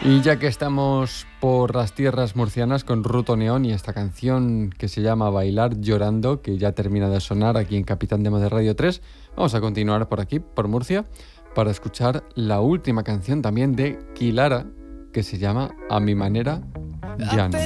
Y ya que estamos por las tierras murcianas con Ruto Neón y esta canción que se llama Bailar Llorando, que ya termina de sonar aquí en Capitán Demo de Radio 3, vamos a continuar por aquí, por Murcia, para escuchar la última canción también de Kilara, que se llama A mi manera, Llano.